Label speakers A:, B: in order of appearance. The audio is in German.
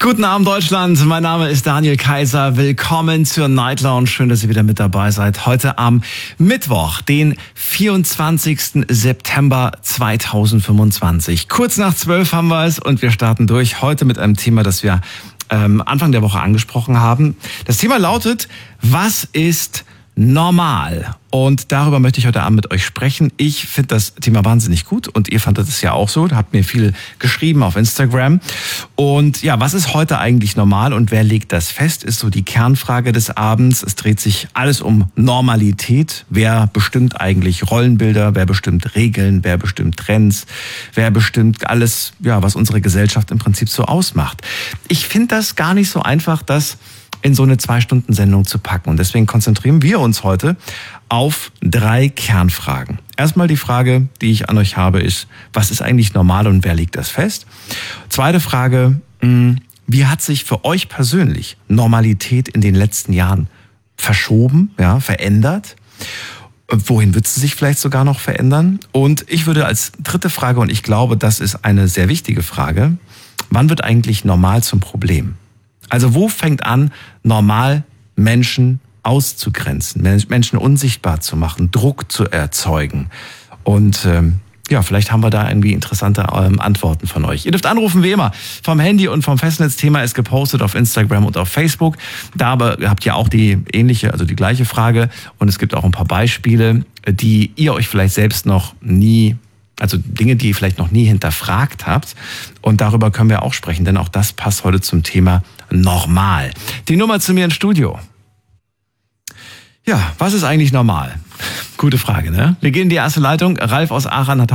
A: Guten Abend Deutschland, mein Name ist Daniel Kaiser. Willkommen zur Night Lounge. Schön, dass ihr wieder mit dabei seid. Heute am Mittwoch, den 24. September 2025. Kurz nach 12 haben wir es und wir starten durch. Heute mit einem Thema, das wir Anfang der Woche angesprochen haben. Das Thema lautet, was ist normal? Und darüber möchte ich heute Abend mit euch sprechen. Ich finde das Thema wahnsinnig gut und ihr fandet es ja auch so. Da habt mir viel geschrieben auf Instagram. Und ja, was ist heute eigentlich normal und wer legt das fest, ist so die Kernfrage des Abends. Es dreht sich alles um Normalität. Wer bestimmt eigentlich Rollenbilder? Wer bestimmt Regeln? Wer bestimmt Trends? Wer bestimmt alles, ja, was unsere Gesellschaft im Prinzip so ausmacht? Ich finde das gar nicht so einfach, das in so eine 2-Stunden-Sendung zu packen. Und deswegen konzentrieren wir uns heute auf 3 Kernfragen. Erstmal die Frage, die ich an euch habe, ist, was ist eigentlich normal und wer legt das fest? Zweite Frage, wie hat sich für euch persönlich Normalität in den letzten Jahren verschoben, ja, verändert? Wohin wird sie sich vielleicht sogar noch verändern? Und ich würde als dritte Frage, und ich glaube, das ist eine sehr wichtige Frage, wann wird eigentlich normal zum Problem? Also wo fängt an, normal Menschen auszugrenzen, Menschen unsichtbar zu machen, Druck zu erzeugen? Und ja, vielleicht haben wir da irgendwie interessante Antworten von euch. Ihr dürft anrufen wie immer vom Handy und vom Festnetz. Thema ist gepostet auf Instagram und auf Facebook. Da aber habt ihr auch die ähnliche, also die gleiche Frage. Und es gibt auch ein paar Beispiele, die ihr euch vielleicht selbst noch nie, also Dinge, die ihr vielleicht noch nie hinterfragt habt. Und darüber können wir auch sprechen, denn auch das passt heute zum Thema normal. Die Nummer zu mir ins Studio. Ja, was ist eigentlich normal? Gute Frage, ne? Wir gehen in die erste Leitung. Ralf aus Aachen hat